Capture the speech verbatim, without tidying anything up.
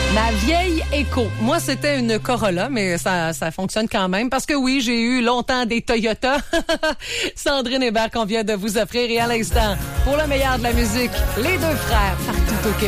Ma vieille Éco. Moi, c'était une Corolla, mais ça, ça fonctionne quand même. Parce que oui, j'ai eu longtemps des Toyota. Sandrine Hébert qu'on vient de vous offrir. Et à l'instant, pour le meilleur de la musique, les deux frères partout au Québec.